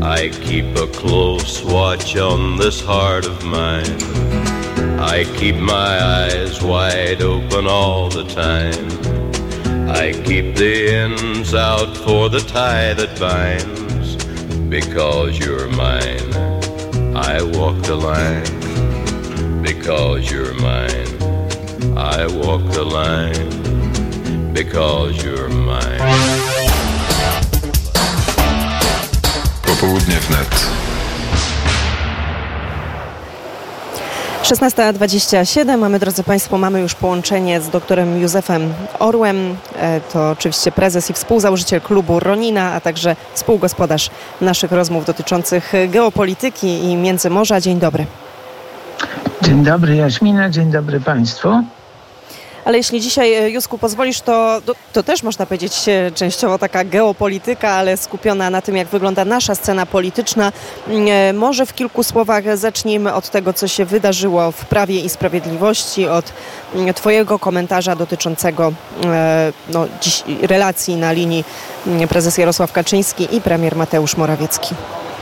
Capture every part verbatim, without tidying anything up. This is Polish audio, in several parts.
I keep a close watch on this heart of mine. I keep my eyes wide open all the time. I keep the ends out for the tie that binds. Because you're mine, I walk the line. Because you're mine, I walk the line. Because you're mine. Popołudnie wnet. szesnasta dwadzieścia siedem. Mamy, drodzy Państwo, mamy już połączenie z doktorem Józefem Orłem. To oczywiście prezes i współzałożyciel klubu Ronina, a także współgospodarz naszych rozmów dotyczących geopolityki i Międzymorza. Dzień dobry. Dzień dobry, Jaśmina. Dzień dobry Państwu. Ale jeśli dzisiaj, Józku, pozwolisz, to, to, to też można powiedzieć częściowo taka geopolityka, ale skupiona na tym, jak wygląda nasza scena polityczna. Może w kilku słowach zacznijmy od tego, co się wydarzyło w Prawie i Sprawiedliwości, od Twojego komentarza dotyczącego no, dziś relacji na linii prezes Jarosław Kaczyński i premier Mateusz Morawiecki.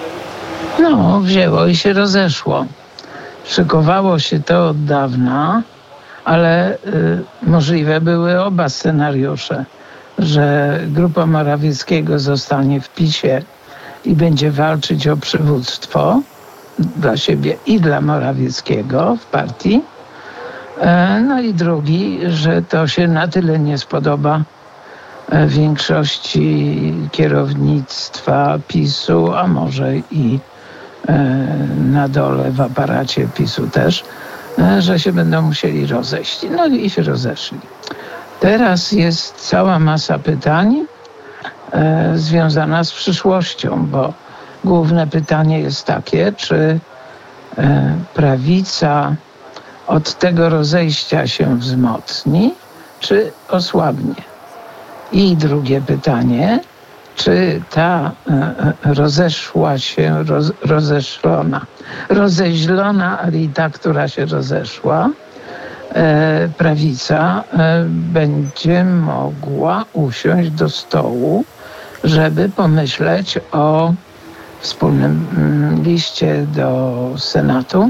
No, wzięło i się rozeszło. Szykowało się to od dawna, ale y, możliwe były oba scenariusze, że grupa Morawieckiego zostanie w PiS-ie i będzie walczyć o przywództwo dla siebie i dla Morawieckiego w partii. E, no i drugi, że to się na tyle nie spodoba e, większości kierownictwa PiS-u, a może i e, na dole w aparacie PiS-u też, że się będą musieli rozejść. No i się rozeszli. Teraz jest cała masa pytań e, związana z przyszłością, bo główne pytanie jest takie, czy e, prawica od tego rozejścia się wzmocni, czy osłabnie. I drugie pytanie, czy ta e, rozeszła się, roz, rozeszlona, rozeźlona, ale i ta, która się rozeszła, e, prawica e, będzie mogła usiąść do stołu, żeby pomyśleć o wspólnym mm, liście do Senatu.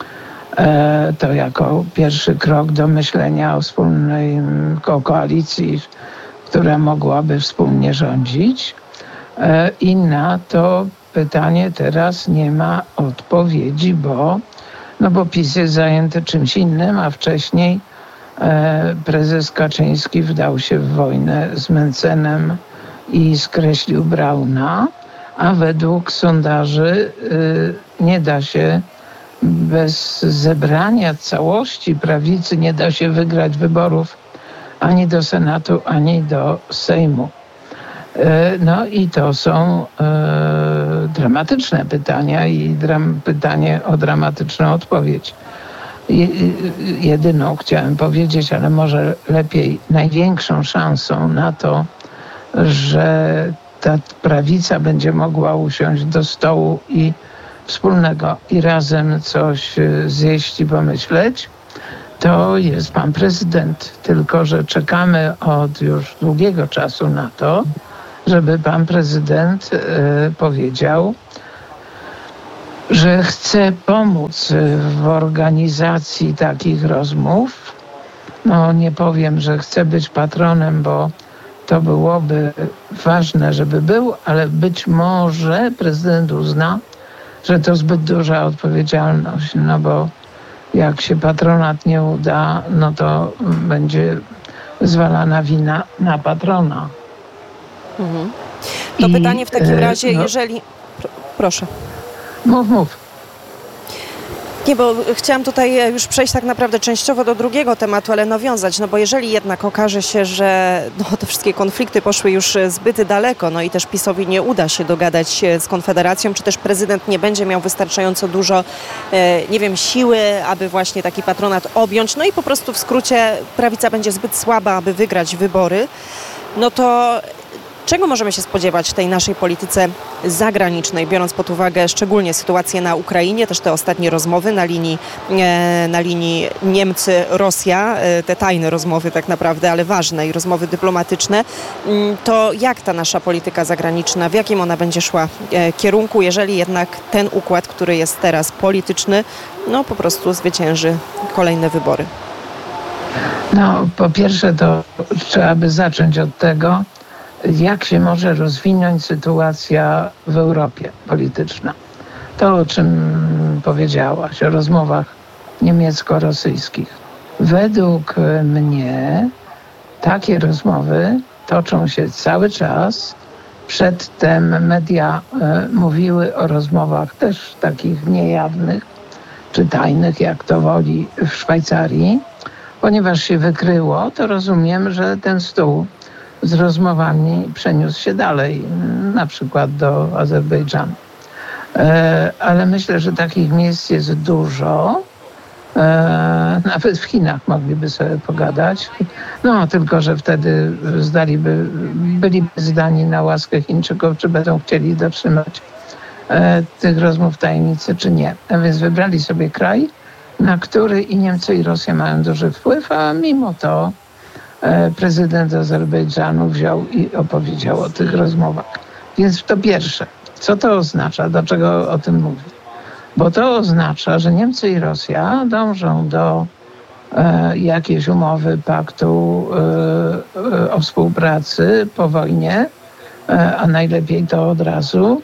E, to jako pierwszy krok do myślenia o wspólnej o koalicji, która mogłaby wspólnie rządzić. I na to pytanie teraz nie ma odpowiedzi, bo, no bo PiS jest zajęty czymś innym, a wcześniej e, prezes Kaczyński wdał się w wojnę z Mencenem i skreślił Brauna, a według sondaży e, nie da się bez zebrania całości prawicy, nie da się wygrać wyborów ani do Senatu, ani do Sejmu. No i to są e, dramatyczne pytania i dram, pytanie o dramatyczną odpowiedź. Je, jedyną chciałem powiedzieć, ale może lepiej największą szansą na to, że ta prawica będzie mogła usiąść do stołu i wspólnego i razem coś zjeść i pomyśleć, to jest pan prezydent. Tylko że czekamy od już długiego czasu na to, żeby pan prezydent e, powiedział, że chce pomóc w organizacji takich rozmów. No nie powiem, że chce być patronem, bo to byłoby ważne, żeby był, ale być może prezydent uzna, że to zbyt duża odpowiedzialność, no bo jak się patronat nie uda, no to będzie zwalana wina na patrona. Mhm. To I, pytanie w takim razie, no, jeżeli... Proszę. Mów, mów. Nie, bo chciałam tutaj już przejść tak naprawdę częściowo do drugiego tematu, ale nawiązać, no bo jeżeli jednak okaże się, że no, te wszystkie konflikty poszły już zbyt daleko, no i też PiS-owi nie uda się dogadać z Konfederacją, czy też prezydent nie będzie miał wystarczająco dużo, e, nie wiem, siły, aby właśnie taki patronat objąć, no i po prostu w skrócie prawica będzie zbyt słaba, aby wygrać wybory, no to Czego możemy się spodziewać w tej naszej polityce zagranicznej, biorąc pod uwagę szczególnie sytuację na Ukrainie, też te ostatnie rozmowy na linii, na linii Niemcy-Rosja, te tajne rozmowy tak naprawdę, ale ważne i rozmowy dyplomatyczne, to jak ta nasza polityka zagraniczna, w jakim ona będzie szła kierunku, jeżeli jednak ten układ, który jest teraz polityczny, no po prostu zwycięży kolejne wybory? No, po pierwsze to trzeba by zacząć od tego, jak się może rozwinąć sytuacja w Europie polityczna. To, o czym powiedziałaś, o rozmowach niemiecko-rosyjskich. Według mnie takie rozmowy toczą się cały czas. Przedtem media e, mówiły o rozmowach też takich niejawnych czy tajnych, jak to woli, w Szwajcarii. Ponieważ się wykryło, to rozumiem, że ten stół z rozmowami przeniósł się dalej, na przykład do Azerbejdżanu. E, ale myślę, że takich miejsc jest dużo. E, nawet w Chinach mogliby sobie pogadać. No, tylko że wtedy zdaliby, byliby zdani na łaskę Chińczyków, czy będą chcieli dotrzymać e, tych rozmów tajemnicy, czy nie. A więc wybrali sobie kraj, na który i Niemcy, i Rosja mają duży wpływ, a mimo to e, prezydent Azerbejdżanu wziął i opowiedział o tych rozmowach. Więc to pierwsze. Co to oznacza? Dlaczego o tym mówię? Bo to oznacza, że Niemcy i Rosja dążą do e, jakiejś umowy, paktu e, e, o współpracy po wojnie, e, a najlepiej to od razu,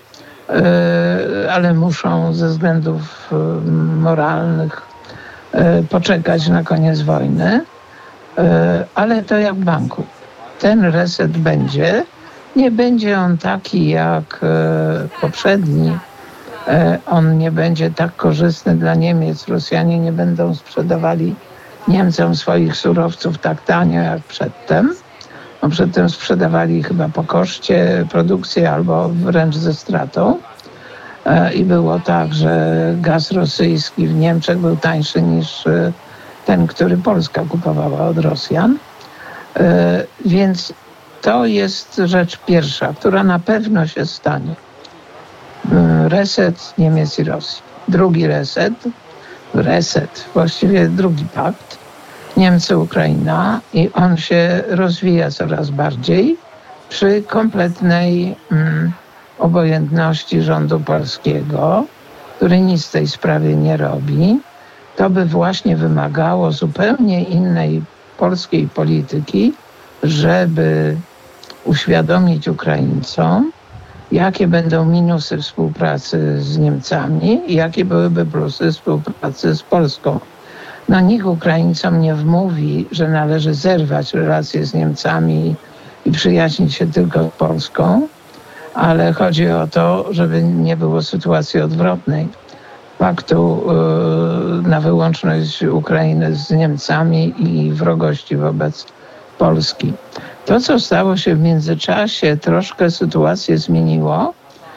e, ale muszą ze względów e, moralnych e, poczekać na koniec wojny. E, ale to jak w banku. Ten reset będzie. Nie będzie on taki jak e, poprzedni. On nie będzie tak korzystny dla Niemiec. Rosjanie nie będą sprzedawali Niemcom swoich surowców tak tanio jak przedtem. No, przedtem sprzedawali chyba po koszcie produkcji albo wręcz ze stratą. I było tak, że gaz rosyjski w Niemczech był tańszy niż ten, który Polska kupowała od Rosjan. Więc to jest rzecz pierwsza, która na pewno się stanie. Reset Niemiec i Rosji. Drugi reset, reset, właściwie drugi pakt, Niemcy-Ukraina, i on się rozwija coraz bardziej przy kompletnej mm, obojętności rządu polskiego, który nic w tej sprawie nie robi. To by właśnie wymagało zupełnie innej polskiej polityki, żeby uświadomić Ukraińcom, jakie będą minusy współpracy z Niemcami i jakie byłyby plusy współpracy z Polską. No nikt Ukraińcom nie wmówi, że należy zerwać relacje z Niemcami i przyjaźnić się tylko z Polską, ale chodzi o to, żeby nie było sytuacji odwrotnej. Paktu yy, na wyłączność Ukrainy z Niemcami i wrogości wobec Polski. To, co stało się w międzyczasie, troszkę sytuację zmieniło.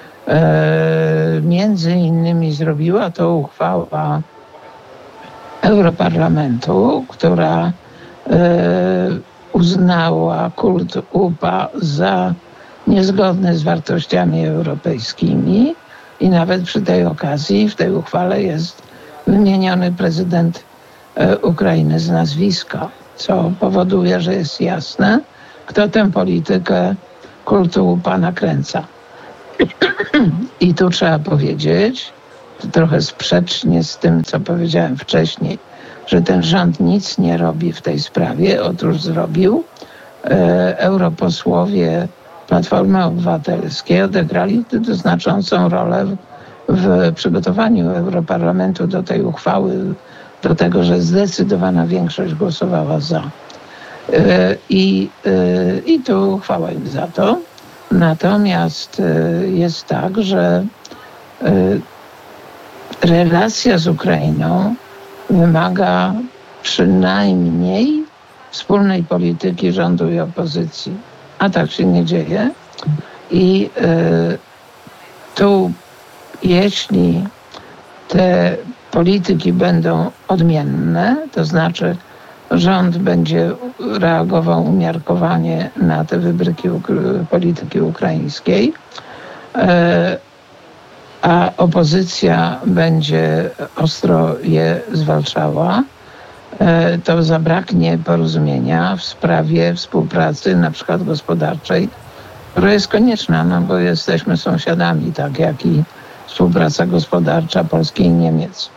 E, między innymi zrobiła to uchwała Europarlamentu, która e, uznała kult U P A za niezgodny z wartościami europejskimi i nawet przy tej okazji, w tej uchwale jest wymieniony prezydent e, Ukrainy z nazwiska, co powoduje, że jest jasne, kto tę politykę kultu U P A nakręca. I tu trzeba powiedzieć, trochę sprzecznie z tym, co powiedziałem wcześniej, że ten rząd nic nie robi w tej sprawie. Otóż zrobił. E, europosłowie Platformy Obywatelskiej odegrali znaczącą rolę w, w przygotowaniu Europarlamentu do tej uchwały, do tego, że zdecydowana większość głosowała za. I, i tu chwała im za to. Natomiast jest tak, że relacja z Ukrainą wymaga przynajmniej wspólnej polityki rządu i opozycji. A tak się nie dzieje. I tu, jeśli te polityki będą odmienne, to znaczy rząd będzie reagował umiarkowanie na te wybryki polityki ukraińskiej, a opozycja będzie ostro je zwalczała, to zabraknie porozumienia w sprawie współpracy na przykład gospodarczej, która jest konieczna, no bo jesteśmy sąsiadami, tak jak i współpraca gospodarcza Polski i Niemiec.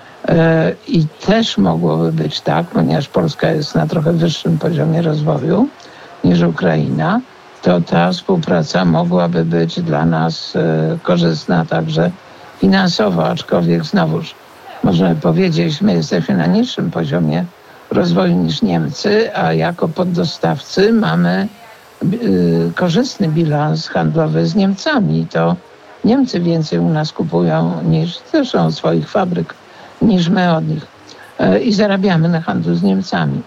I też mogłoby być tak, ponieważ Polska jest na trochę wyższym poziomie rozwoju niż Ukraina, to ta współpraca mogłaby być dla nas korzystna także finansowo, aczkolwiek znowuż możemy powiedzieć, my jesteśmy na niższym poziomie rozwoju niż Niemcy, a jako poddostawcy mamy korzystny bilans handlowy z Niemcami. To Niemcy więcej u nas kupują niż zresztą swoich fabryk, niż my od nich. I zarabiamy na handlu z Niemcami.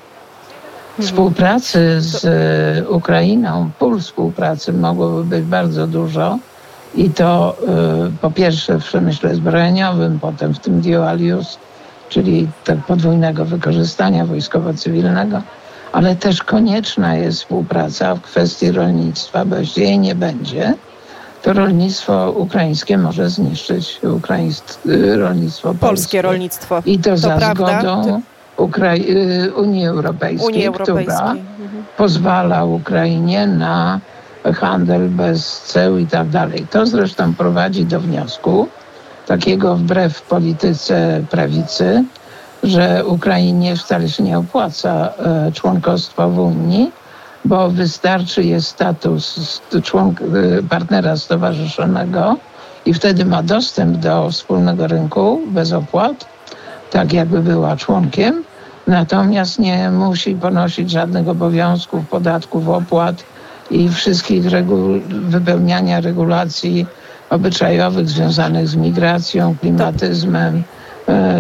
Współpracy z Ukrainą, pól współpracy mogłoby być bardzo dużo i to po pierwsze w przemyśle zbrojeniowym, potem w tym dual use, czyli tak podwójnego wykorzystania wojskowo-cywilnego, ale też konieczna jest współpraca w kwestii rolnictwa, bo jeśli jej nie będzie, to rolnictwo ukraińskie może zniszczyć ukraińskie rolnictwo polskie. Polskie rolnictwo. I to, to za prawda. zgodą Ukrai- Unii Europejskiej, Unii Europejskiej, która mhm. pozwala Ukrainie na handel bez ceł i tak dalej. To zresztą prowadzi do wniosku, takiego wbrew polityce prawicy, że Ukrainie wcale się nie opłaca e, członkostwo w Unii, bo wystarczy jest status członka, partnera stowarzyszonego i wtedy ma dostęp do wspólnego rynku bez opłat, tak jakby była członkiem, natomiast nie musi ponosić żadnych obowiązków, podatków, opłat i wszystkich regu- wypełniania regulacji obyczajowych związanych z migracją, klimatyzmem, e,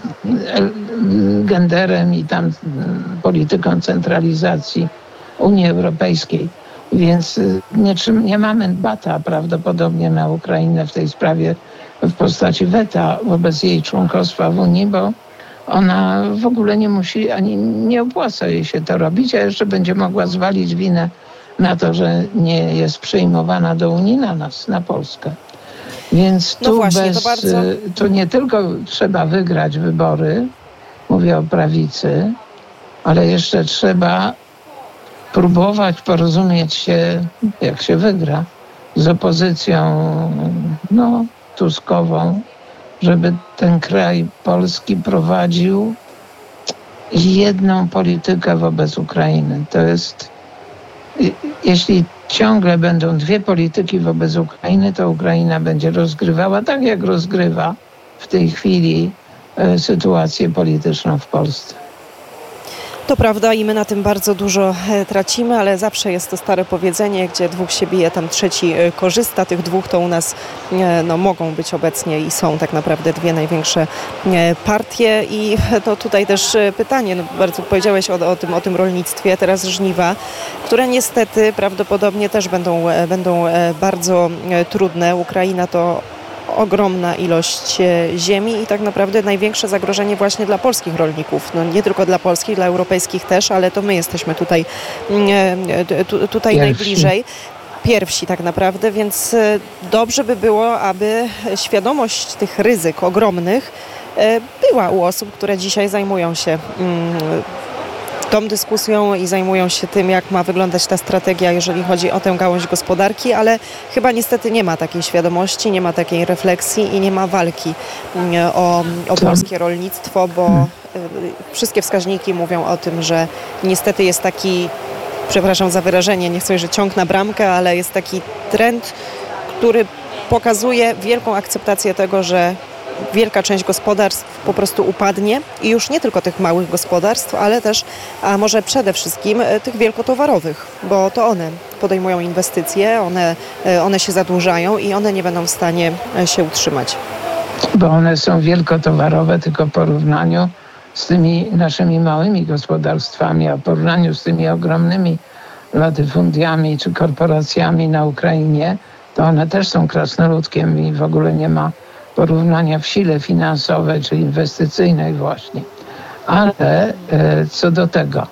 genderem i tam polityką centralizacji Unii Europejskiej. Więc nie, nie mamy bata prawdopodobnie na Ukrainę w tej sprawie w postaci weta wobec jej członkostwa w Unii, bo ona w ogóle nie musi, ani nie opłaca jej się to robić, a jeszcze będzie mogła zwalić winę na to, że nie jest przyjmowana do Unii na nas, na Polskę. Więc tu, no właśnie, bez, to bardzo... tu nie tylko trzeba wygrać wybory, mówię o prawicy, ale jeszcze trzeba próbować porozumieć się, jak się wygra, z opozycją no, tuskową, żeby ten kraj polski prowadził jedną politykę wobec Ukrainy. To jest, jeśli ciągle będą dwie polityki wobec Ukrainy, to Ukraina będzie rozgrywała, tak jak rozgrywa w tej chwili e, sytuację polityczną w Polsce. To prawda i my na tym bardzo dużo tracimy, ale zawsze jest to stare powiedzenie, gdzie dwóch się bije, tam trzeci korzysta. Tych dwóch to u nas no, mogą być obecnie i są tak naprawdę dwie największe partie. I no, tutaj też pytanie, no, bardzo powiedziałeś o, o, tym, o tym rolnictwie, teraz żniwa, które niestety prawdopodobnie też będą, będą bardzo trudne. Ukraina to ogromna ilość ziemi i tak naprawdę największe zagrożenie właśnie dla polskich rolników. No nie tylko dla polskich, dla europejskich też, ale to my jesteśmy tutaj, tu, tutaj najbliżej. Pierwsi tak naprawdę, więc dobrze by było, aby świadomość tych ryzyk ogromnych była u osób, które dzisiaj zajmują się tą dyskusją i zajmują się tym, jak ma wyglądać ta strategia, jeżeli chodzi o tę gałąź gospodarki, ale chyba niestety nie ma takiej świadomości, nie ma takiej refleksji i nie ma walki o, o polskie rolnictwo, bo hmm. wszystkie wskaźniki mówią o tym, że niestety jest taki, przepraszam za wyrażenie, nie chcę, że ciąg na bramkę, ale jest taki trend, który pokazuje wielką akceptację tego, że wielka część gospodarstw po prostu upadnie i już nie tylko tych małych gospodarstw, ale też, a może przede wszystkim tych wielkotowarowych, bo to one podejmują inwestycje, one, one się zadłużają i one nie będą w stanie się utrzymać. Bo one są wielkotowarowe tylko w porównaniu z tymi naszymi małymi gospodarstwami, a w porównaniu z tymi ogromnymi latyfundiami czy korporacjami na Ukrainie, to one też są krasnoludkiem i w ogóle nie ma porównania w sile finansowej czy inwestycyjnej właśnie. Ale co do tego,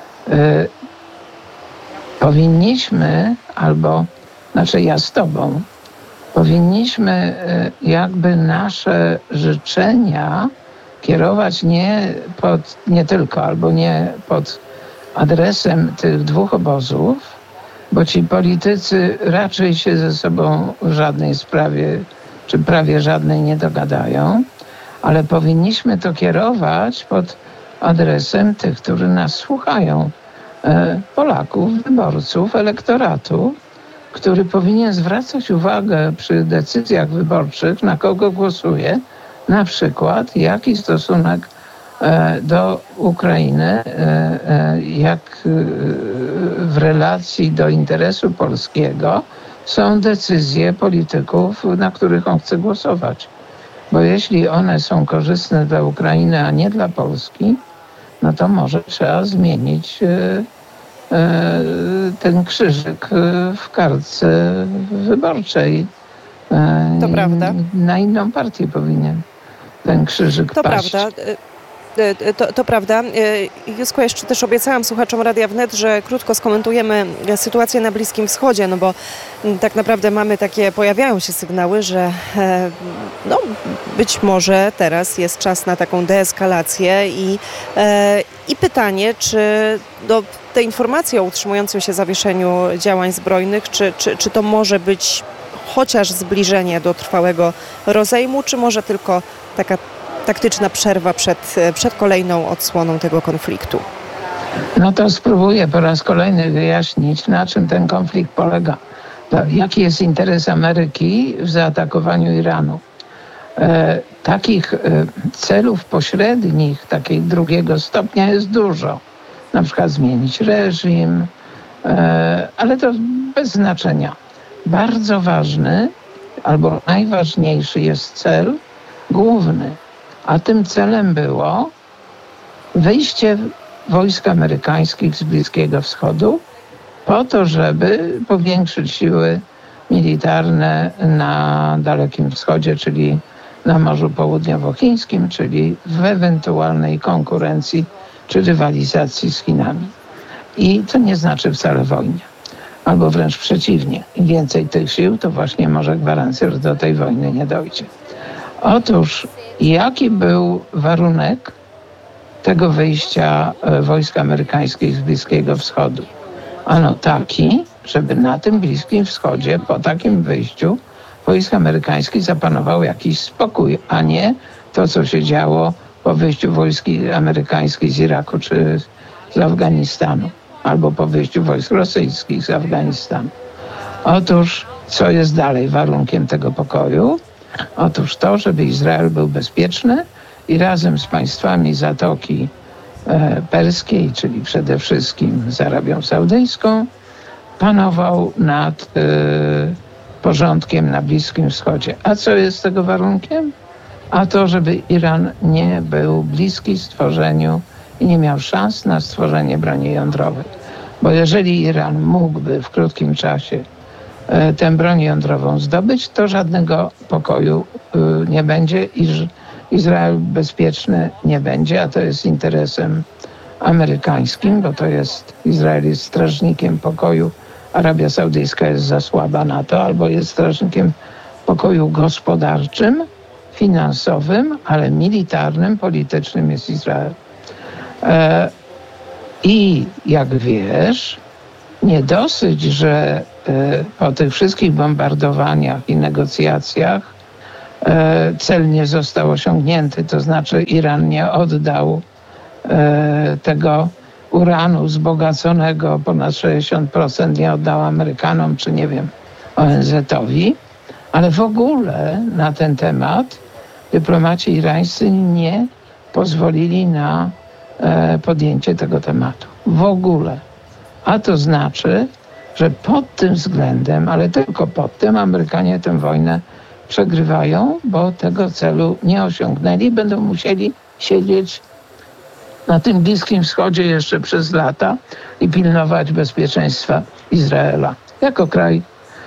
powinniśmy, albo, znaczy ja z tobą, powinniśmy jakby nasze życzenia kierować nie pod, nie tylko, albo nie pod adresem tych dwóch obozów, bo ci politycy raczej się ze sobą w żadnej sprawie, czy prawie żadnej nie dogadają, ale powinniśmy to kierować pod adresem tych, którzy nas słuchają, Polaków, wyborców, elektoratu, który powinien zwracać uwagę przy decyzjach wyborczych, na kogo głosuje, na przykład jaki stosunek do Ukrainy, jak w relacji do interesu polskiego są decyzje polityków, na których on chce głosować. Bo jeśli one są korzystne dla Ukrainy, a nie dla Polski, no to może trzeba zmienić ten krzyżyk w kartce wyborczej. To prawda. Na inną partię powinien ten krzyżyk to paść. Prawda. To, to prawda. Józku, jeszcze też obiecałam słuchaczom Radia Wnet, że krótko skomentujemy sytuację na Bliskim Wschodzie, no bo tak naprawdę mamy takie, pojawiają się sygnały, że no, być może teraz jest czas na taką deeskalację i, i pytanie, czy do te informacje o utrzymującym się zawieszeniu działań zbrojnych, czy, czy, czy to może być chociaż zbliżenie do trwałego rozejmu, czy może tylko taka taktyczna przerwa przed, przed kolejną odsłoną tego konfliktu? No to spróbuję po raz kolejny wyjaśnić, na czym ten konflikt polega. Jaki jest interes Ameryki w zaatakowaniu Iranu. E, takich e, celów pośrednich, takiego drugiego stopnia jest dużo. Na przykład zmienić reżim, e, ale to bez znaczenia. Bardzo ważny albo najważniejszy jest cel główny. A tym celem było wyjście wojsk amerykańskich z Bliskiego Wschodu po to, żeby powiększyć siły militarne na Dalekim Wschodzie, czyli na Morzu Południowochińskim, czyli w ewentualnej konkurencji czy rywalizacji z Chinami. I to nie znaczy wcale wojny. Albo wręcz przeciwnie. Im więcej tych sił, to właśnie może gwarancja, że do tej wojny nie dojdzie. Otóż jaki był warunek tego wyjścia wojsk amerykańskich z Bliskiego Wschodu? Ano taki, żeby na tym Bliskim Wschodzie po takim wyjściu wojsk amerykańskich zapanował jakiś spokój, a nie to, co się działo po wyjściu wojsk amerykańskich z Iraku czy z Afganistanu, albo po wyjściu wojsk rosyjskich z Afganistanu. Otóż, co jest dalej warunkiem tego pokoju? Otóż to, żeby Izrael był bezpieczny i razem z państwami Zatoki Perskiej, czyli przede wszystkim z Arabią Saudyjską, panował nad e, porządkiem na Bliskim Wschodzie. A co jest tego warunkiem? A to, żeby Iran nie był bliski stworzeniu i nie miał szans na stworzenie broni jądrowej. Bo jeżeli Iran mógłby w krótkim czasie e, tę broń jądrową zdobyć, to żadnego pokoju e, nie będzie i Izrael bezpieczny nie będzie, a to jest interesem amerykańskim, bo to jest, Izrael jest strażnikiem pokoju, Arabia Saudyjska jest za słaba na to, albo jest strażnikiem pokoju gospodarczym, finansowym, ale militarnym, politycznym jest Izrael. E, I jak wiesz, nie dosyć, że e, po tych wszystkich bombardowaniach i negocjacjach e, cel nie został osiągnięty, to znaczy Iran nie oddał e, tego uranu wzbogaconego ponad sześćdziesiąt procent, nie oddał Amerykanom, czy nie wiem, O N Z-owi, ale w ogóle na ten temat dyplomaci irańscy nie pozwolili na e, podjęcie tego tematu. W ogóle. A to znaczy, że pod tym względem, ale tylko pod tym, Amerykanie tę wojnę przegrywają, bo tego celu nie osiągnęli i będą musieli siedzieć na tym Bliskim Wschodzie jeszcze przez lata i pilnować bezpieczeństwa Izraela. Jako kraj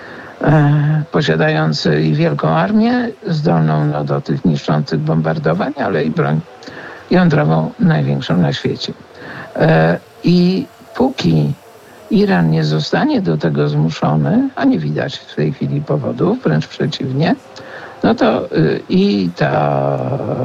e, posiadający i wielką armię, zdolną no, do tych niszczących bombardowań, ale i broń jądrową największą na świecie. I póki Iran nie zostanie do tego zmuszony, a nie widać w tej chwili powodów, wręcz przeciwnie, no to i ta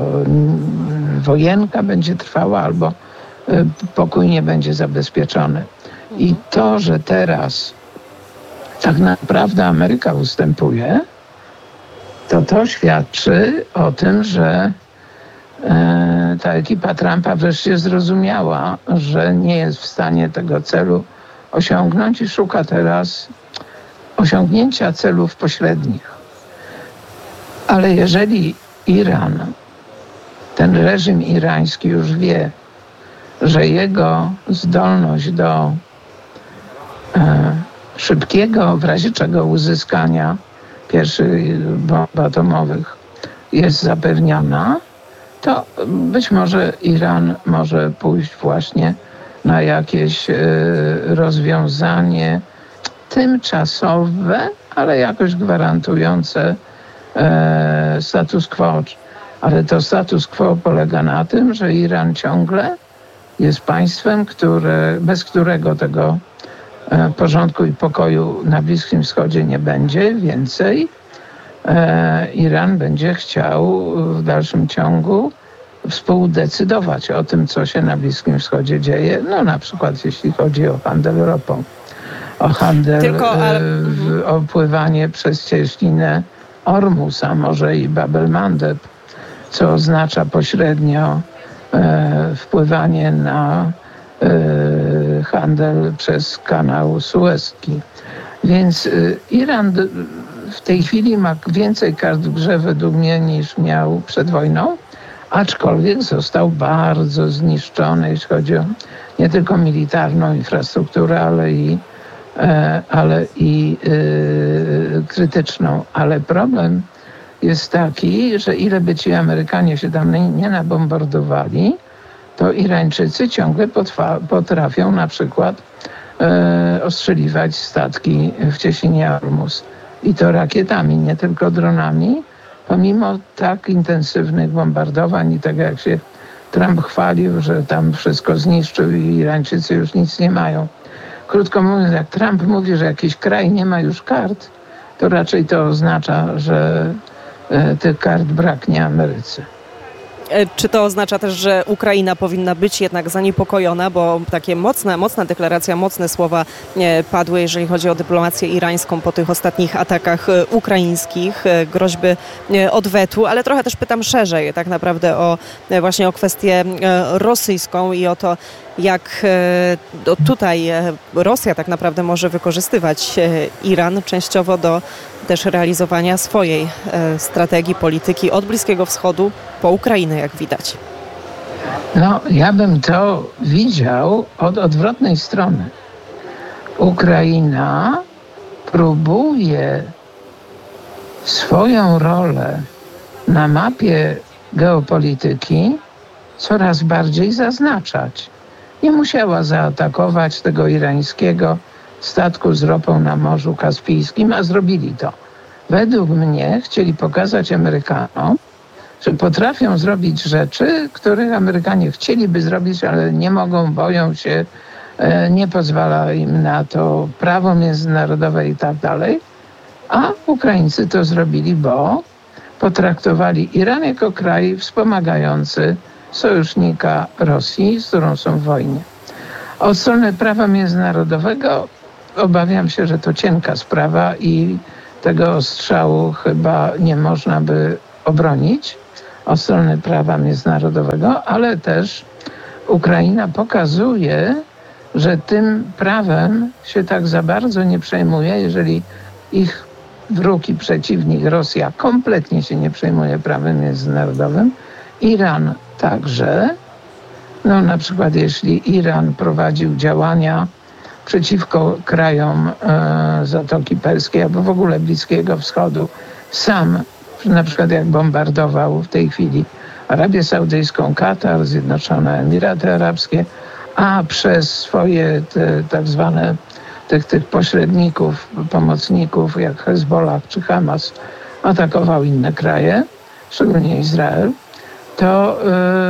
wojenka będzie trwała, albo pokój nie będzie zabezpieczony. I to, że teraz tak naprawdę Ameryka ustępuje, to to świadczy o tym, że e, ta ekipa Trumpa wreszcie zrozumiała, że nie jest w stanie tego celu osiągnąć i szuka teraz osiągnięcia celów pośrednich. Ale jeżeli Iran, ten reżim irański już wie, że jego zdolność do e, szybkiego, w razie czego uzyskania pierwszych bomb atomowych jest zapewniona, to być może Iran może pójść właśnie na jakieś e, rozwiązanie tymczasowe, ale jakoś gwarantujące e, status quo. Ale to status quo polega na tym, że Iran ciągle jest państwem, które, bez którego tego e, porządku i pokoju na Bliskim Wschodzie nie będzie. Więcej, e, Iran będzie chciał w dalszym ciągu współdecydować o tym, co się na Bliskim Wschodzie dzieje. No na przykład jeśli chodzi o handel ropą, o handel, Tylko, ale... e, o pływanie przez cieśninę Ormus, a może i Bab el-Mandeb, co oznacza pośrednio e, wpływanie na e, handel przez kanał Suezki. Więc e, Iran d- w tej chwili ma więcej kart w grze według mnie niż miał przed wojną, aczkolwiek został bardzo zniszczony, jeśli chodzi o nie tylko militarną infrastrukturę, ale i, e, ale i e, krytyczną. Ale problem jest taki, że ile by ci Amerykanie się tam nie, nie nabombardowali, to Irańczycy ciągle potwa, potrafią na przykład e, ostrzeliwać statki w cieśninie Ormus. I to rakietami, nie tylko dronami, pomimo tak intensywnych bombardowań i tak jak się Trump chwalił, że tam wszystko zniszczył i Irańczycy już nic nie mają. Krótko mówiąc, jak Trump mówi, że jakiś kraj nie ma już kart, to raczej to oznacza, że tych kart braknie Ameryce. Czy to oznacza też, że Ukraina powinna być jednak zaniepokojona, bo takie mocne, mocna deklaracja, mocne słowa padły, jeżeli chodzi o dyplomację irańską po tych ostatnich atakach ukraińskich, groźby odwetu, ale trochę też pytam szerzej tak naprawdę o właśnie o kwestię rosyjską i o to, jak tutaj Rosja tak naprawdę może wykorzystywać Iran częściowo do też realizowania swojej strategii, polityki od Bliskiego Wschodu po Ukrainę, jak widać. No, ja bym to widział od odwrotnej strony. Ukraina próbuje swoją rolę na mapie geopolityki coraz bardziej zaznaczać. Nie musiała zaatakować tego irańskiego statku z ropą na Morzu Kaspijskim, a zrobili to. Według mnie chcieli pokazać Amerykanom, że potrafią zrobić rzeczy, których Amerykanie chcieliby zrobić, ale nie mogą, boją się, nie pozwala im na to prawo międzynarodowe i tak dalej. A Ukraińcy to zrobili, bo potraktowali Iran jako kraj wspomagający sojusznika Rosji, z którą są w wojnie. Od strony prawa międzynarodowego obawiam się, że to cienka sprawa i tego ostrzału chyba nie można by obronić od strony prawa międzynarodowego, ale też Ukraina pokazuje, że tym prawem się tak za bardzo nie przejmuje, jeżeli ich wróg i przeciwnik Rosja kompletnie się nie przejmuje prawem międzynarodowym. Iran także. No na przykład jeśli Iran prowadził działania przeciwko krajom e, Zatoki Perskiej albo w ogóle Bliskiego Wschodu sam, na przykład jak bombardował w tej chwili Arabię Saudyjską, Katar, Zjednoczone Emiraty Arabskie, a przez swoje te, tak zwane tych, tych pośredników, pomocników jak Hezbollah czy Hamas atakował inne kraje, szczególnie Izrael, to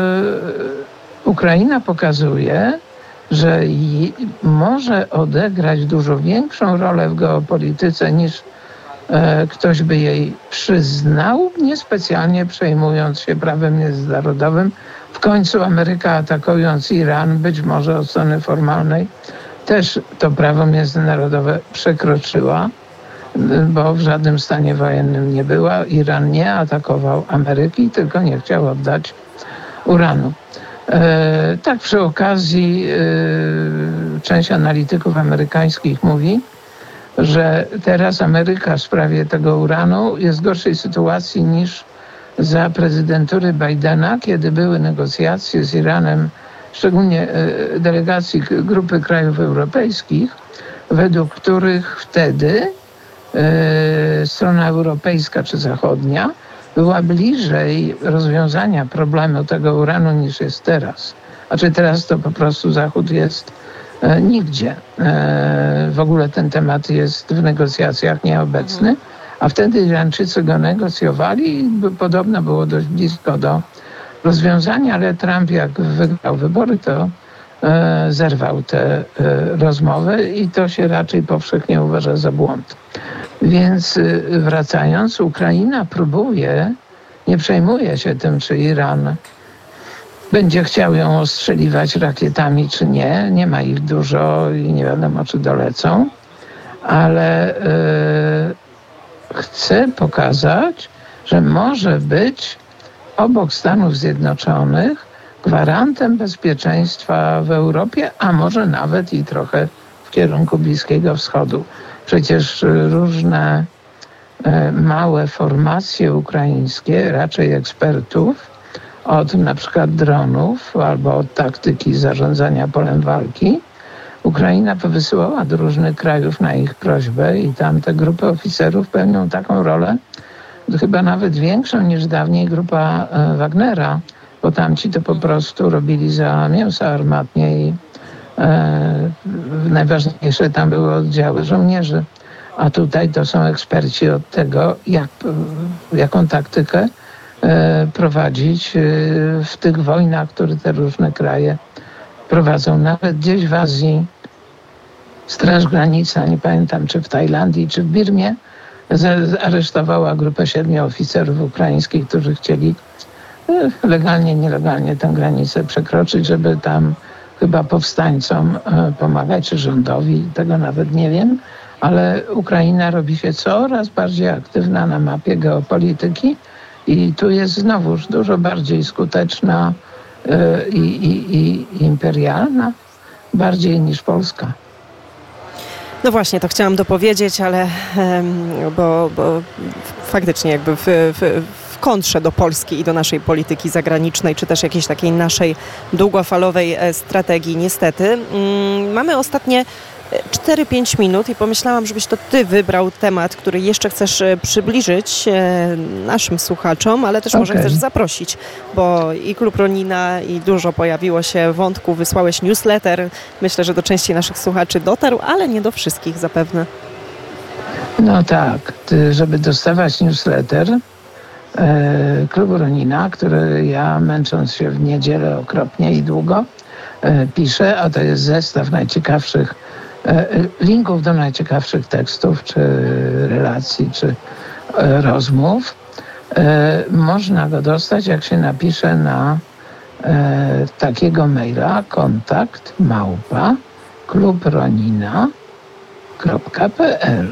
yy, Ukraina pokazuje, że może odegrać dużo większą rolę w geopolityce niż e, ktoś by jej przyznał, niespecjalnie przejmując się prawem międzynarodowym. W końcu Ameryka, atakując Iran, być może od strony formalnej, też to prawo międzynarodowe przekroczyła, bo w żadnym stanie wojennym nie była. Iran nie atakował Ameryki, tylko nie chciał oddać uranu. E, tak przy okazji e, część analityków amerykańskich mówi, że teraz Ameryka w sprawie tego uranu jest w gorszej sytuacji niż za prezydentury Bidena, kiedy były negocjacje z Iranem, szczególnie e, delegacji grupy krajów europejskich, według których wtedy e, strona europejska czy zachodnia była bliżej rozwiązania problemu tego uranu niż jest teraz. Znaczy teraz to po prostu Zachód jest e, nigdzie. E, w ogóle ten temat jest w negocjacjach nieobecny, a wtedy Irańczycy go negocjowali i podobno było dość blisko do rozwiązania, ale Trump jak wygrał wybory, to e, zerwał te e, rozmowy i to się raczej powszechnie uważa za błąd. Więc wracając, Ukraina próbuje, nie przejmuje się tym, czy Iran będzie chciał ją ostrzeliwać rakietami, czy nie. Nie ma ich dużo i nie wiadomo, czy dolecą, ale yy, chce pokazać, że może być obok Stanów Zjednoczonych gwarantem bezpieczeństwa w Europie, a może nawet i trochę w kierunku Bliskiego Wschodu. Przecież różne e, małe formacje ukraińskie, raczej ekspertów, od na przykład dronów albo od taktyki zarządzania polem walki, Ukraina powysyłała do różnych krajów na ich prośbę i tam te grupy oficerów pełnią taką rolę, chyba nawet większą niż dawniej grupa e, Wagnera, bo tamci to po prostu robili za mięso armatnie i E, najważniejsze tam były oddziały żołnierzy, a tutaj to są eksperci od tego, jak, jaką taktykę e, prowadzić e, w tych wojnach, które te różne kraje prowadzą. Nawet gdzieś w Azji Straż Graniczna, nie pamiętam czy w Tajlandii, czy w Birmie, aresztowała grupę siedmiu oficerów ukraińskich, którzy chcieli e, legalnie, nielegalnie tę granicę przekroczyć, żeby tam chyba powstańcom pomagać, czy rządowi, tego nawet nie wiem, ale Ukraina robi się coraz bardziej aktywna na mapie geopolityki i tu jest znowuż dużo bardziej skuteczna i, i, i imperialna, bardziej niż Polska. No właśnie, to chciałam dopowiedzieć, ale bo, bo faktycznie jakby w, w, w kontrze do Polski i do naszej polityki zagranicznej, czy też jakiejś takiej naszej długofalowej strategii, niestety. Mamy ostatnie cztery pięć minut i pomyślałam, żebyś to ty wybrał temat, który jeszcze chcesz przybliżyć naszym słuchaczom, ale też okay. może chcesz zaprosić, bo i Klub Ronina i dużo pojawiło się wątków, wysłałeś newsletter. Myślę, że do części naszych słuchaczy dotarł, ale nie do wszystkich zapewne. No tak, żeby dostawać newsletter e, Klubu Ronina, który ja męcząc się w niedzielę okropnie i długo e, piszę, a to jest zestaw najciekawszych linków do najciekawszych tekstów, czy relacji, czy rozmów. Można go dostać, jak się napisze na takiego maila kontakt małpa klubronina kropka pe el.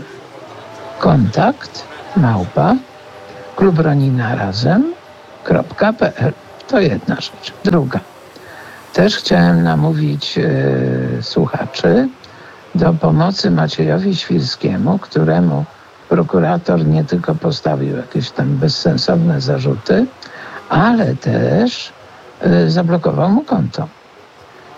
Kontakt małpa klubronina razem kropka pe el. To jedna rzecz. Druga. Też chciałem namówić e, słuchaczy do pomocy Maciejowi Świrskiemu, któremu prokurator nie tylko postawił jakieś tam bezsensowne zarzuty, ale też y, zablokował mu konto. Y,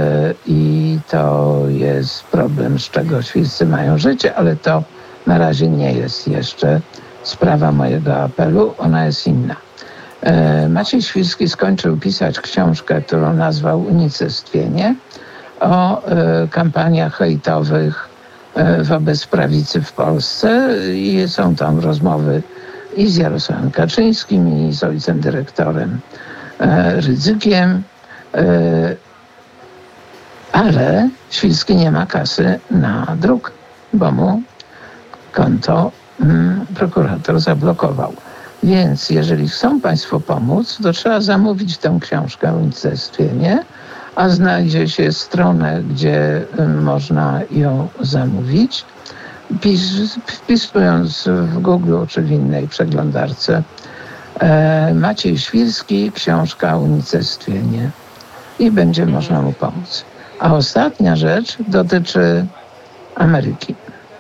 I to jest problem, z czego Świrscy mają życie, ale to na razie nie jest jeszcze sprawa mojego apelu, ona jest inna. Y, Maciej Świrski skończył pisać książkę, którą nazwał Unicestwienie, o y, kampaniach hejtowych y, wobec prawicy w Polsce i są tam rozmowy i z Jarosławem Kaczyńskim, i z ojcem dyrektorem e, Rydzykiem, e, ale Świrski nie ma kasy na druk, bo mu konto mm, prokurator zablokował. Więc jeżeli chcą Państwo pomóc, to trzeba zamówić tę książkę o unicestwienie, a znajdzie się stronę, gdzie można ją zamówić. Pis, wpisując w Google czy w innej przeglądarce e, Maciej Świrski, książka o unicestwienie i będzie można mu pomóc. A ostatnia rzecz dotyczy Ameryki.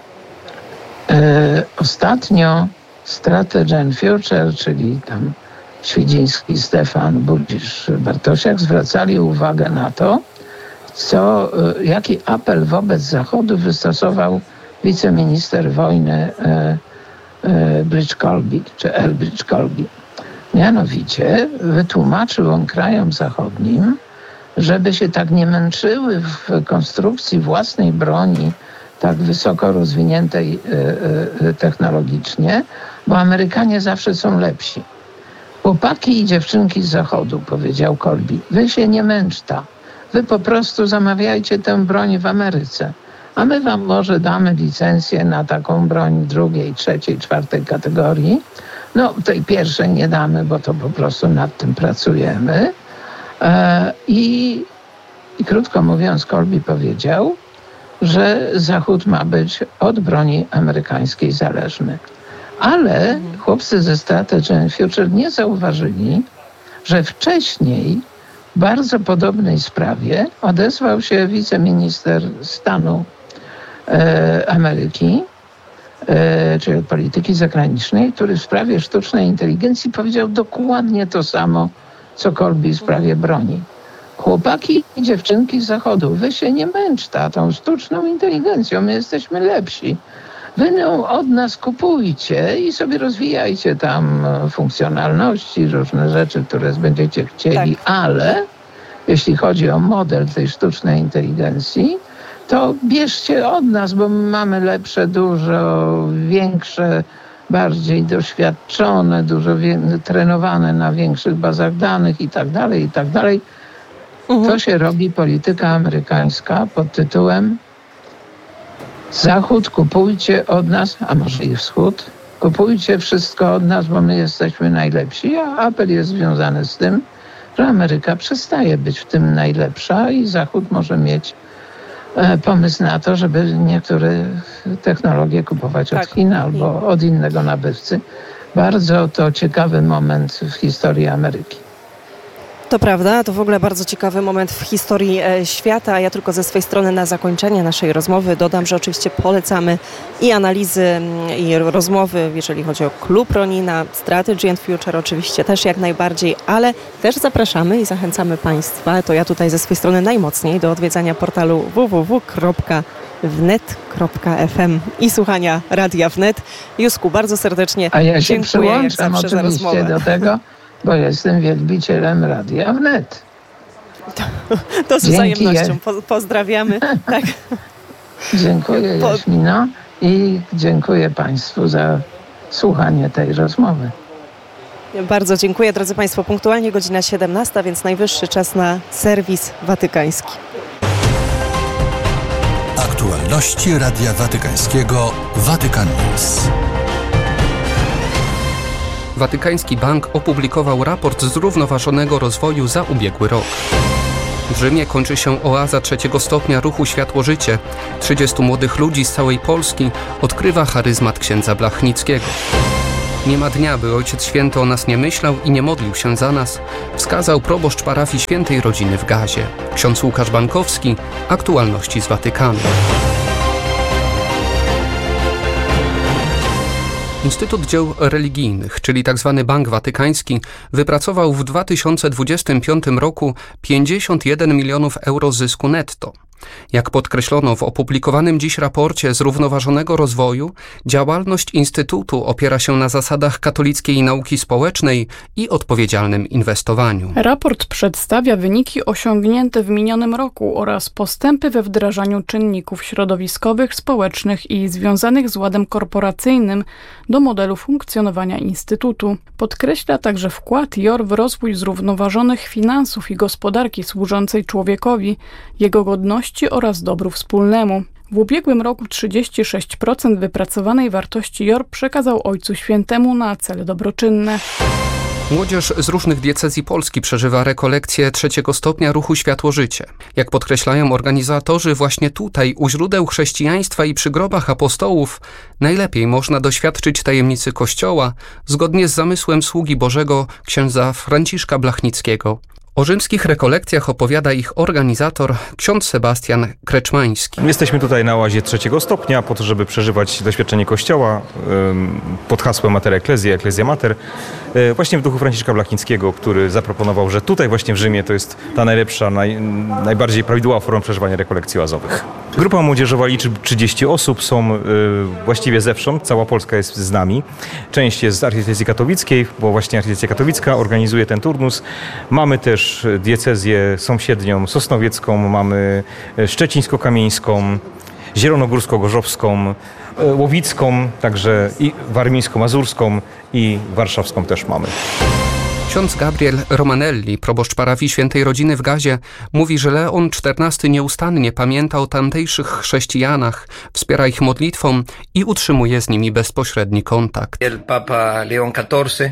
E, ostatnio Strategy and Future, czyli tam Świdziński, Stefan, Budzisz, Bartosiak zwracali uwagę na to, co, jaki apel wobec Zachodu wystosował wiceminister wojny e, e, Bridge Colby, czy Elbridge Colby. Mianowicie wytłumaczył on krajom zachodnim, żeby się tak nie męczyły w konstrukcji własnej broni, tak wysoko rozwiniętej e, e, technologicznie, bo Amerykanie zawsze są lepsi. Chłopaki i dziewczynki z Zachodu, powiedział Colby, wy się nie męczta. Wy po prostu zamawiajcie tę broń w Ameryce, a my wam może damy licencję na taką broń drugiej, trzeciej, czwartej kategorii. No tej pierwszej nie damy, bo to po prostu nad tym pracujemy. E, i, I krótko mówiąc Colby powiedział, że Zachód ma być od broni amerykańskiej zależny. Ale chłopcy ze Strategy and Future nie zauważyli, że wcześniej w bardzo podobnej sprawie odezwał się wiceminister stanu e, Ameryki, e, czyli polityki zagranicznej, który w sprawie sztucznej inteligencji powiedział dokładnie to samo, co Colby w sprawie broni. Chłopaki i dziewczynki z Zachodu, wy się nie męczta tą sztuczną inteligencją, my jesteśmy lepsi. Wy ją od nas kupujcie i sobie rozwijajcie tam funkcjonalności, różne rzeczy, które będziecie chcieli, tak. Ale jeśli chodzi o model tej sztucznej inteligencji, to bierzcie od nas, bo my mamy lepsze, dużo większe, bardziej doświadczone, dużo wie- trenowane na większych bazach danych i tak dalej, i tak dalej. To się robi polityka amerykańska pod tytułem Zachód, kupujcie od nas, a może i Wschód, kupujcie wszystko od nas, bo my jesteśmy najlepsi, a apel jest związany z tym, że Ameryka przestaje być w tym najlepsza i Zachód może mieć e, pomysł na to, żeby niektóre technologie kupować tak. od Chin albo od innego nabywcy. Bardzo to ciekawy moment w historii Ameryki. To prawda, to w ogóle bardzo ciekawy moment w historii e, świata. Ja tylko ze swojej strony na zakończenie naszej rozmowy dodam, że oczywiście polecamy i analizy, i rozmowy, jeżeli chodzi o klub Ronina, Strategy and Future oczywiście też jak najbardziej, ale też zapraszamy i zachęcamy Państwa, to ja tutaj ze swojej strony najmocniej, do odwiedzania portalu w w w kropka wnet kropka f m i słuchania Radia Wnet. Jusku, bardzo serdecznie A ja się dziękuję przyłączam oczywiście do tego, bo jestem wielbicielem Radia Wnet. To, to z wzajemnością. Po, pozdrawiamy. Tak. Dziękuję po... Jaśmino i dziękuję Państwu za słuchanie tej rozmowy. Bardzo dziękuję, drodzy Państwo. Punktualnie godzina siedemnasta, więc najwyższy czas na serwis watykański. Aktualności Radia Watykańskiego Vatican News. Watykański Bank opublikował raport zrównoważonego rozwoju za ubiegły rok. W Rzymie kończy się oaza trzeciego stopnia ruchu Światło-Życie. trzydziestu młodych ludzi z całej Polski odkrywa charyzmat księdza Blachnickiego. Nie ma dnia, by Ojciec Święty o nas nie myślał i nie modlił się za nas, wskazał proboszcz parafii Świętej Rodziny w Gazie. Ksiądz Łukasz Bankowski, aktualności z Watykanu. Instytut Dzieł Religijnych, czyli tzw. Bank Watykański, wypracował w dwa tysiące dwudziestym piątym roku pięćdziesiąt jeden milionów euro zysku netto. Jak podkreślono w opublikowanym dziś raporcie Zrównoważonego Rozwoju, działalność Instytutu opiera się na zasadach katolickiej nauki społecznej i odpowiedzialnym inwestowaniu. Raport przedstawia wyniki osiągnięte w minionym roku oraz postępy we wdrażaniu czynników środowiskowych, społecznych i związanych z ładem korporacyjnym do modelu funkcjonowania Instytutu. Podkreśla także wkład J O R w rozwój zrównoważonych finansów i gospodarki służącej człowiekowi, jego godności oraz dobru wspólnemu. W ubiegłym roku trzydzieści sześć procent wypracowanej wartości J O R przekazał Ojcu Świętemu na cele dobroczynne. Młodzież z różnych diecezji Polski przeżywa rekolekcję trzeciego stopnia ruchu Światło-Życie. Jak podkreślają organizatorzy, właśnie tutaj, u źródeł chrześcijaństwa i przy grobach apostołów, najlepiej można doświadczyć tajemnicy Kościoła, zgodnie z zamysłem sługi Bożego księdza Franciszka Blachnickiego. O rzymskich rekolekcjach opowiada ich organizator, ksiądz Sebastian Kreczmański. Jesteśmy tutaj na oazie trzeciego stopnia po to, żeby przeżywać doświadczenie Kościoła pod hasłem Mater Ecclesiae, Ecclesia Mater, właśnie w duchu Franciszka Blachnickiego, który zaproponował, że tutaj właśnie w Rzymie to jest ta najlepsza, naj, najbardziej prawidłowa forma przeżywania rekolekcji oazowych. Grupa młodzieżowa liczy trzydzieści osób, są właściwie zewsząd, cała Polska jest z nami. Część jest z Archidiecezji Katowickiej, bo właśnie Archidiecezja Katowicka organizuje ten turnus. Mamy też diecezję sąsiednią sosnowiecką, mamy szczecińsko-kamieńską, zielonogórsko-gorzowską, łowicką, także i warmińsko-mazurską i warszawską też mamy. Ksiądz Gabriel Romanelli, proboszcz parafii Świętej Rodziny w Gazie, mówi, że Leon czternasty nieustannie pamięta o tamtejszych chrześcijanach, wspiera ich modlitwą i utrzymuje z nimi bezpośredni kontakt. Papa Leon czternasty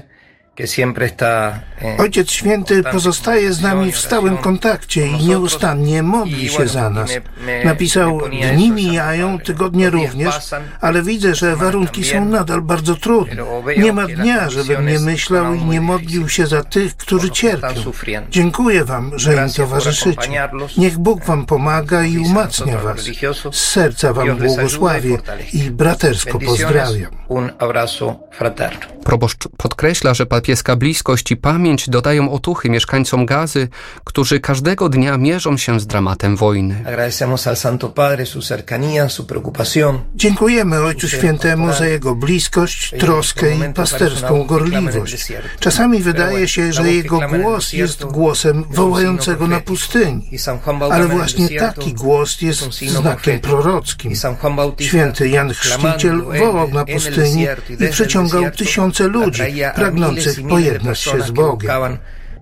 Ojciec Święty pozostaje z nami w stałym kontakcie i nieustannie modli się za nas. Napisał, dni mijają, tygodnie również, ale widzę, że warunki są nadal bardzo trudne. Nie ma dnia, żebym nie myślał i nie modlił się za tych, którzy cierpią. Dziękuję wam, że im towarzyszycie. Niech Bóg wam pomaga i umacnia was. Z serca wam błogosławię i bratersko pozdrawiam. Proboszcz podkreśla, że papieska bliskość i pamięć dodają otuchy mieszkańcom Gazy, którzy każdego dnia mierzą się z dramatem wojny. Dziękujemy Ojcu Świętemu za jego bliskość, troskę i pasterską gorliwość. Czasami wydaje się, że jego głos jest głosem wołającego na pustyni, ale właśnie taki głos jest znakiem prorockim. Święty Jan Chrzciciel wołał na pustyni i przyciągał tysiące ludzi pragnących pojednać się z Bogiem.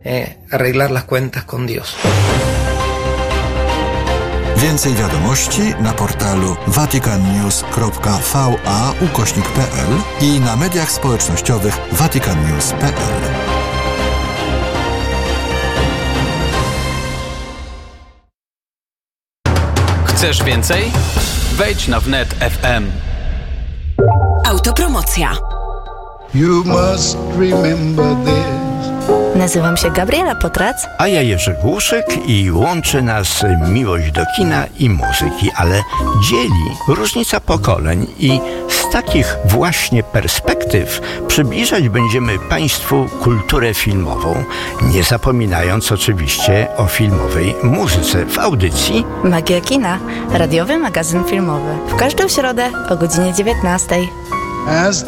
Więcej wiadomości na portalu vaticannews kropka v a ukośnik p l i na mediach społecznościowych vatican news kropka p l. Chcesz więcej? Wejdź na wnet kropka f m. Autopromocja. You must remember this. Nazywam się Gabriela Potrac. A ja Jerzy Głuszyk i łączy nas miłość do kina i muzyki, ale dzieli różnica pokoleń i z takich właśnie perspektyw przybliżać będziemy Państwu kulturę filmową, nie zapominając oczywiście o filmowej muzyce w audycji Magia Kina, radiowy magazyn filmowy. W każdą środę o godzinie dziewiętnastej. As